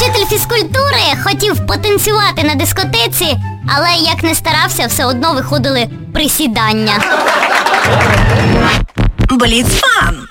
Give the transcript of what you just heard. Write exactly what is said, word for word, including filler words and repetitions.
вчитель фізкультури хотів потанцювати на дискотеці, але як не старався, все одно виходили присідання. Бліц-фан!